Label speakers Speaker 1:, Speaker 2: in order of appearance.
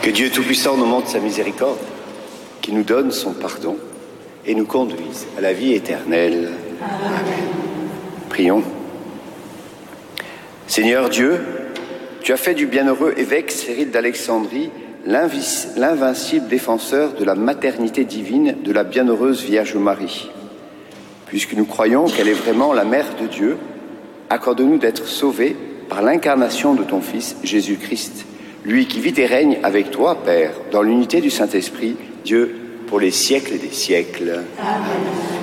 Speaker 1: Que Dieu Tout-Puissant nous montre sa miséricorde, qu'il nous donne son pardon et nous conduise à la vie éternelle. Amen. Prions. Seigneur Dieu, tu as fait du bienheureux évêque Cyril d'Alexandrie l'invincible défenseur de la maternité divine de la bienheureuse Vierge Marie. Puisque nous croyons qu'elle est vraiment la mère de Dieu, accorde-nous d'être sauvés par l'incarnation de ton Fils Jésus-Christ, lui qui vit et règne avec toi, Père, dans l'unité du Saint-Esprit, Dieu, pour les siècles des siècles.
Speaker 2: Amen.